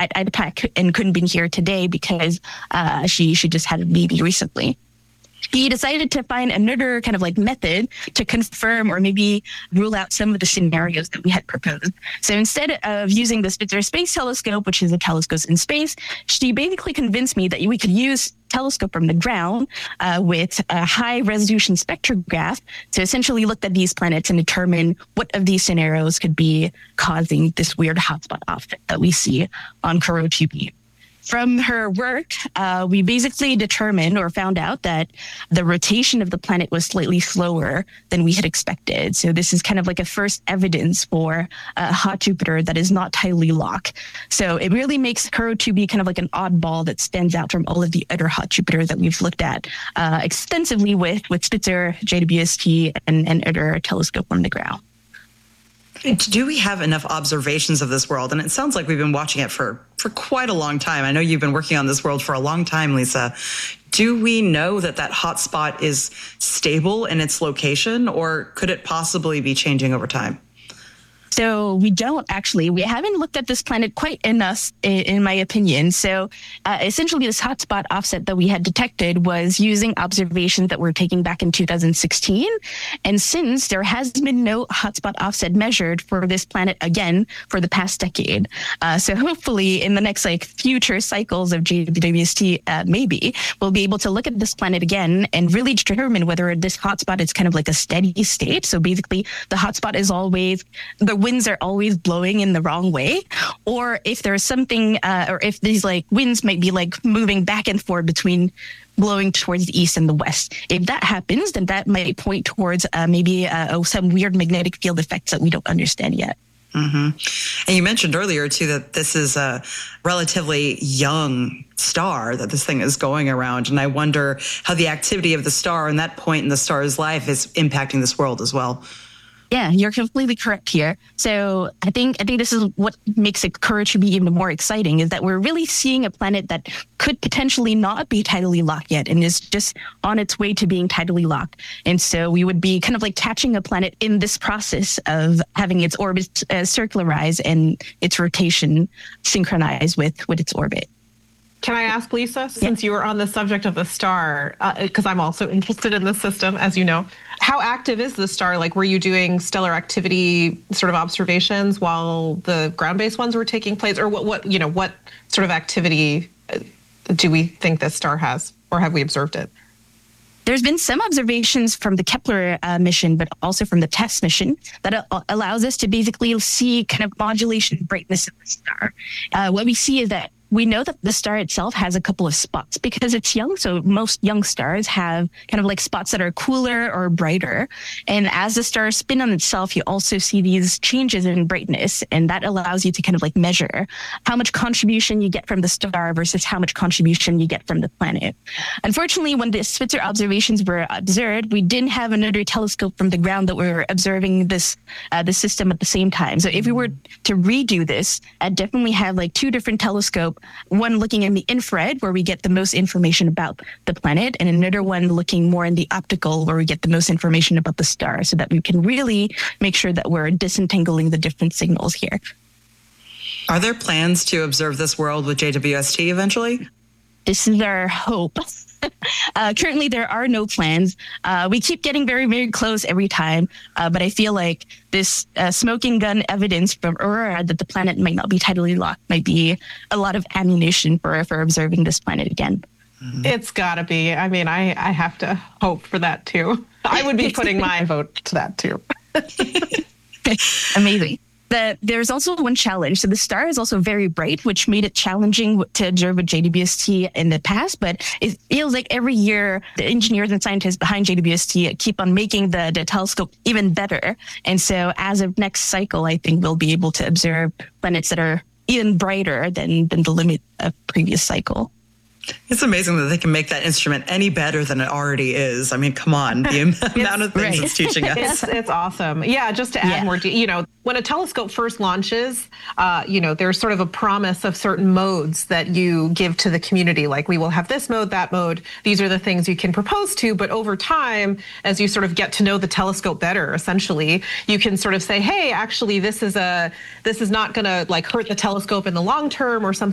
IDPAC and couldn't be here today because she just had a baby recently. He decided to find another kind of like method to confirm or maybe rule out some of the scenarios that we had proposed. So instead of using the Spitzer Space Telescope, which is a telescope in space, she basically convinced me that we could use telescope from the ground with a high resolution spectrograph to essentially look at these planets and determine what of these scenarios could be causing this weird hotspot offset that we see on Kourou 2b. From her work, we basically determined or found out that the rotation of the planet was slightly slower than we had expected. So this is kind of like a first evidence for a hot Jupiter that is not tidally locked. So it really makes Kourou 2b kind of like an oddball that stands out from all of the other hot Jupiter that we've looked at extensively with Spitzer, JWST, and other telescope from the ground. Do we have enough observations of this world? And it sounds like we've been watching it for quite a long time. I know you've been working on this world for a long time, Lisa. Do we know that hotspot is stable in its location, or could it possibly be changing over time? So we don't actually. We haven't looked at this planet quite enough, in my opinion. So essentially, this hotspot offset that we had detected was using observations that were taken back in 2016. And since there has been no hotspot offset measured for this planet again for the past decade. So hopefully in the next future cycles of JWST, maybe we'll be able to look at this planet again and really determine whether this hotspot is kind of like a steady state. So basically the hotspot is always, the winds are always blowing in the wrong way, or if there's something, or if these winds might be moving back and forth between blowing towards the east and the west. If that happens, then that might point towards maybe some weird magnetic field effects that we don't understand yet. Mm-hmm. And you mentioned earlier, too, that this is a relatively young star that this thing is going around. And I wonder how the activity of the star and that point in the star's life is impacting this world as well. Yeah, you're completely correct here. So I think this is what makes it Kourou 2b even more exciting, is that we're really seeing a planet that could potentially not be tidally locked yet and is just on its way to being tidally locked. And so we would be kind of catching a planet in this process of having its orbit circularize and its rotation synchronize with its orbit. Can I ask, Lisa, since you were on the subject of the star, because I'm also interested in the system, as you know, how active is the star? Were you doing stellar activity sort of observations while the ground-based ones were taking place, or what sort of activity do we think this star has, or have we observed it? There's been some observations from the Kepler mission, but also from the TESS mission that allows us to basically see kind of modulation brightness of the star. What we see is that we know that the star itself has a couple of spots because it's young. So most young stars have kind of spots that are cooler or brighter. And as the stars spin on itself, you also see these changes in brightness. And that allows you to kind of measure how much contribution you get from the star versus how much contribution you get from the planet. Unfortunately, when the Spitzer observations were observed, we didn't have another telescope from the ground that we were observing this the system at the same time. So if we were to redo this, I'd definitely have two different telescopes. One looking in the infrared, where we get the most information about the planet, and another one looking more in the optical, where we get the most information about the star, so that we can really make sure that we're disentangling the different signals here. Are there plans to observe this world with JWST eventually? This is our hope. Currently, there are no plans. We keep getting very, very close every time. But I feel like this smoking gun evidence from Aurora that the planet might not be tidally locked might be a lot of ammunition for observing this planet again. It's got to be. I mean, I have to hope for that, too. I would be putting my vote to that, too. Amazing. There's also one challenge. So the star is also very bright, which made it challenging to observe with JWST in the past. But it feels like every year, the engineers and scientists behind JWST keep on making the telescope even better. And so as of next cycle, I think we'll be able to observe planets that are even brighter than the limit of previous cycle. It's amazing that they can make that instrument any better than it already is. I mean, come on, the amount of things it's teaching us. It's awesome. Yeah, just to add more, when a telescope first launches, there's sort of a promise of certain modes that you give to the community. Like, we will have this mode, that mode. These are the things you can propose to. But over time, as you sort of get to know the telescope better, essentially, you can sort of say, hey, actually, this is not going to hurt the telescope in the long term or something.